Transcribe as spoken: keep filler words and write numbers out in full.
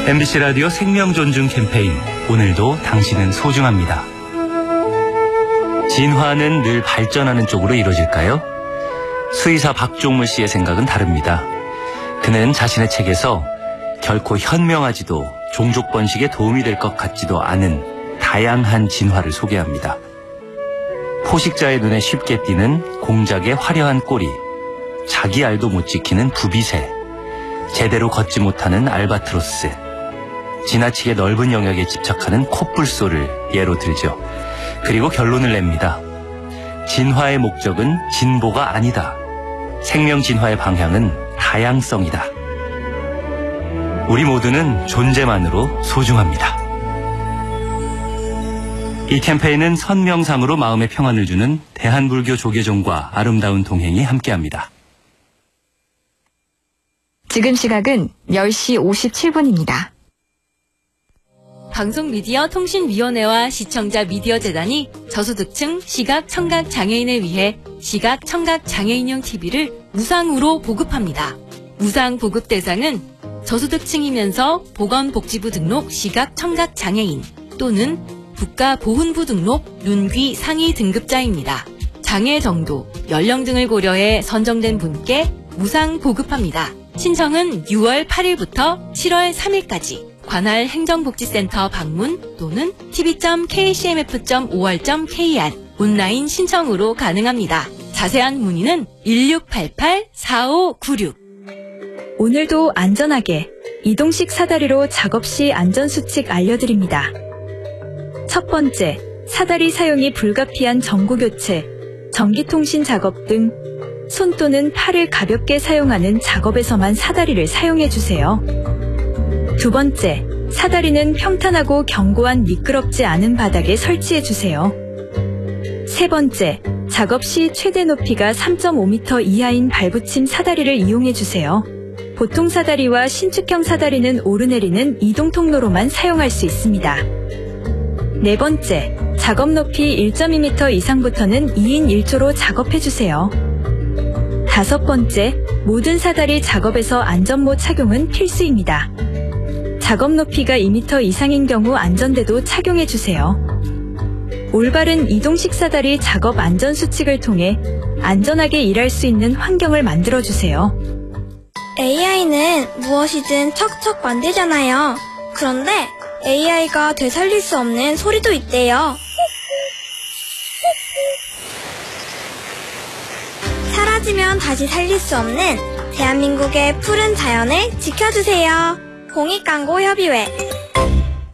엠비씨 라디오 생명존중 캠페인, 오늘도 당신은 소중합니다. 진화는 늘 발전하는 쪽으로 이루어질까요? 수의사 박종무 씨의 생각은 다릅니다. 그는 자신의 책에서 결코 현명하지도 종족 번식에 도움이 될 것 같지도 않은 다양한 진화를 소개합니다. 포식자의 눈에 쉽게 띄는 공작의 화려한 꼬리, 자기 알도 못 지키는 부비새, 제대로 걷지 못하는 알바트로스, 지나치게 넓은 영역에 집착하는 콧불소를 예로 들죠. 그리고 결론을 냅니다. 진화의 목적은 진보가 아니다. 생명 진화의 방향은 다양성이다. 우리 모두는 존재만으로 소중합니다. 이 캠페인은 선명상으로 마음의 평안을 주는 대한불교 조계종과 아름다운 동행이 함께합니다. 지금 시각은 열 시 오십칠 분입니다. 방송미디어통신위원회와 시청자미디어재단이 저소득층 시각청각장애인을 위해 시각청각장애인용 티비를 무상으로 보급합니다. 무상 보급 대상은 저소득층이면서 보건복지부 등록 시각청각장애인 또는 국가보훈부 등록 눈귀 상위 등급자입니다. 장애 정도, 연령 등을 고려해 선정된 분께 무상 보급합니다. 신청은 유월 팔일부터 칠월 삼일까지 관할 행정복지센터 방문 또는 티비 점 케이씨엠에프 점 오알 점 케이알 온라인 신청으로 가능합니다. 자세한 문의는 일육팔팔 사오구육. 오늘도 안전하게 이동식 사다리로 작업 시 안전수칙 알려드립니다. 첫 번째, 사다리 사용이 불가피한 전구교체, 전기통신 작업 등 손 또는 팔을 가볍게 사용하는 작업에서만 사다리를 사용해주세요. 두 번째, 사다리는 평탄하고 견고한 미끄럽지 않은 바닥에 설치해주세요. 세 번째, 작업 시 최대 높이가 삼 점 오 미터 이하인 발붙임 사다리를 이용해주세요. 보통 사다리와 신축형 사다리는 오르내리는 이동 통로로만 사용할 수 있습니다. 네 번째, 작업 높이 일 점 이 미터 이상부터는 이인 일 조로 작업해주세요. 다섯 번째, 모든 사다리 작업에서 안전모 착용은 필수입니다. 작업 높이가 이 미터 이상인 경우 안전대도 착용해주세요. 올바른 이동식 사다리 작업 안전수칙을 통해 안전하게 일할 수 있는 환경을 만들어주세요. 에이아이는 무엇이든 척척 만들잖아요. 그런데 에이아이가 되살릴 수 없는 소리도 있대요. 사라지면 다시 살릴 수 없는 대한민국의 푸른 자연을 지켜주세요. 공익광고협의회